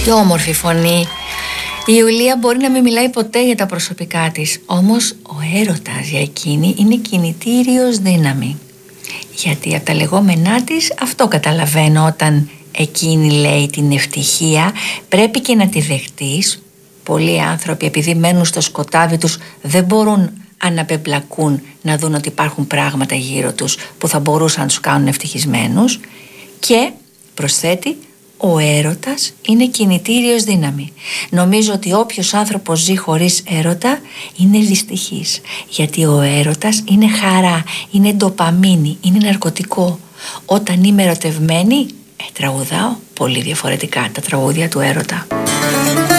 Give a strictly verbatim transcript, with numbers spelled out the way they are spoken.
Τι όμορφη φωνή. Η Ιουλία μπορεί να μην μιλάει ποτέ για τα προσωπικά της, όμως ο έρωτας για εκείνη είναι κινητήριος δύναμη. Γιατί από τα λεγόμενά της αυτό καταλαβαίνω όταν εκείνη λέει την ευτυχία πρέπει και να τη δεχτείς. Πολλοί άνθρωποι επειδή μένουν στο σκοτάδι τους δεν μπορούν αν απεμπλακούν να δουν ότι υπάρχουν πράγματα γύρω τους που θα μπορούσαν να τους κάνουν ευτυχισμένους. Και προσθέτει, ο έρωτας είναι κινητήριος δύναμη. Νομίζω ότι όποιος άνθρωπος ζει χωρίς έρωτα είναι δυστυχής. Γιατί ο έρωτας είναι χαρά, είναι ντοπαμίνη, είναι ναρκωτικό. Όταν είμαι ερωτευμένη, ε, τραγουδάω πολύ διαφορετικά τα τραγούδια του έρωτα.